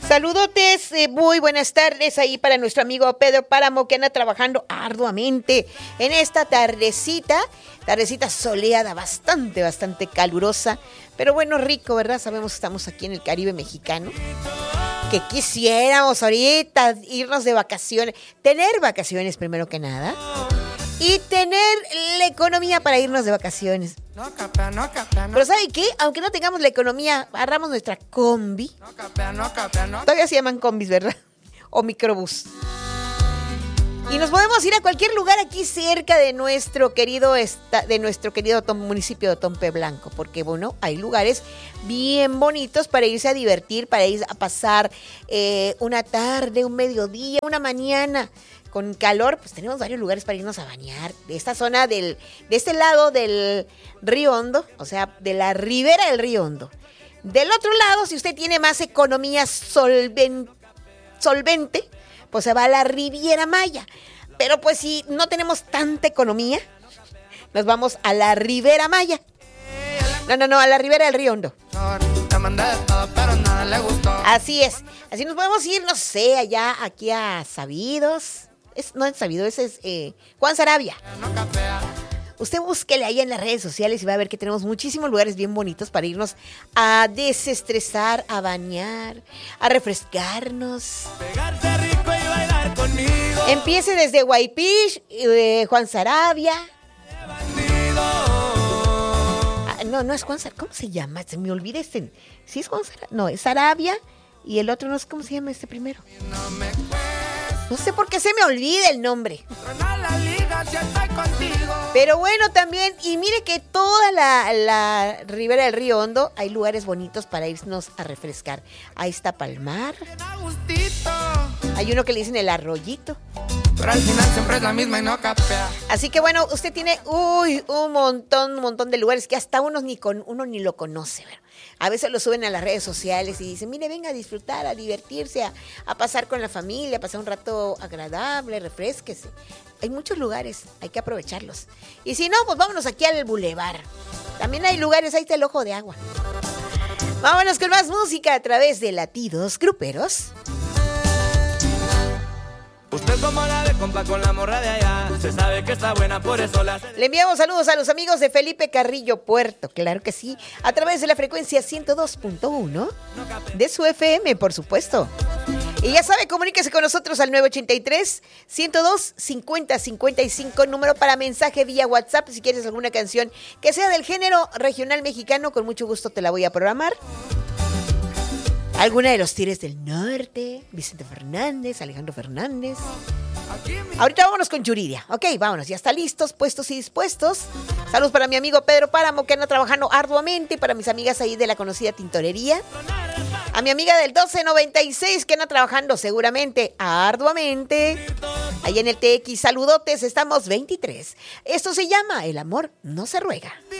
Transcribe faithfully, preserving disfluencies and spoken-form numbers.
Saludotes, eh, muy buenas tardes ahí para nuestro amigo Pedro Páramo, que anda trabajando arduamente en esta tardecita, tardecita soleada, bastante, bastante calurosa, pero bueno, rico, ¿verdad? Sabemos que estamos aquí en el Caribe mexicano, que quisiéramos ahorita irnos de vacaciones, tener vacaciones primero que nada, y tener la economía para irnos de vacaciones. No capea, no capea, no. Pero ¿sabe qué? Aunque no tengamos la economía, agarramos nuestra combi. No capea, no capea, no. Todavía se llaman combis, ¿verdad? O microbús. Y nos podemos ir a cualquier lugar aquí cerca de nuestro querido esta, de nuestro querido tom, municipio de Tompe Blanco, porque bueno, hay lugares bien bonitos para irse a divertir, para ir a pasar eh, una tarde, un mediodía, una mañana. Con calor, pues tenemos varios lugares para irnos a bañar. De esta zona del, de este lado del Río Hondo, o sea, de la ribera del Río Hondo. Del otro lado, si usted tiene más economía solven, solvente, pues se va a la Riviera Maya. Pero pues si no tenemos tanta economía, nos vamos a la Ribera Maya. No, no, no, a la ribera del Río Hondo. Así es. Así nos podemos ir, no sé, allá, aquí a Sabidos. Es, no es Sabido, ese es eh, Juan Sarabia. Usted búsquele ahí en las redes sociales y va a ver que tenemos muchísimos lugares bien bonitos para irnos a desestresar, a bañar, a refrescarnos. Pegarse rico y bailar conmigo. Empiece desde Guaypish, eh, Juan Sarabia. Ah, no, no es Juan Sarabia. ¿Cómo se llama? Se me olvida este. ¿Sí es Juan Sarabia? No, es Sarabia y el otro no sé cómo se llama este primero. No me No sé por qué se me olvida el nombre. Pero bueno, también, y mire que toda la, la ribera del Río Hondo hay lugares bonitos para irnos a refrescar. Ahí está Palmar. Hay uno que le dicen el Arroyito. Pero al final siempre es la misma y no capea. Así que bueno, usted tiene uy, un montón, un montón de lugares que hasta uno ni, con, uno ni lo conoce, ¿verdad? A veces lo suben a las redes sociales y dicen, mire, venga a disfrutar, a divertirse, a, a pasar con la familia, a pasar un rato agradable, refresquese. Hay muchos lugares, hay que aprovecharlos. Y si no, pues vámonos aquí al bulevar. También hay lugares, ahí está el Ojo de Agua. Vámonos con más música a través de Latidos Gruperos. Usted como la ve, compa, con la morra de allá. Se sabe que está buena, por eso la... Le enviamos saludos a los amigos de Felipe Carrillo Puerto, claro que sí, a través de la frecuencia ciento dos punto uno de su F M, por supuesto. Y ya sabe, comuníquese con nosotros al nueve ochenta y tres, ciento dos, cincuenta cincuenta y cinco, número para mensaje vía WhatsApp. Si quieres alguna canción que sea del género regional mexicano, con mucho gusto te la voy a programar. Alguna de los Tigres del Norte, Vicente Fernández, Alejandro Fernández. Ahorita vámonos con Yuridia. Ok, vámonos, ya está listos, puestos y dispuestos. Saludos para mi amigo Pedro Páramo, que anda trabajando arduamente, para mis amigas ahí de la conocida tintorería. A mi amiga del doce noventa y seis, que anda trabajando seguramente arduamente. Ahí en el T X, saludotes, estamos veintitrés. Esto se llama El amor no se ruega.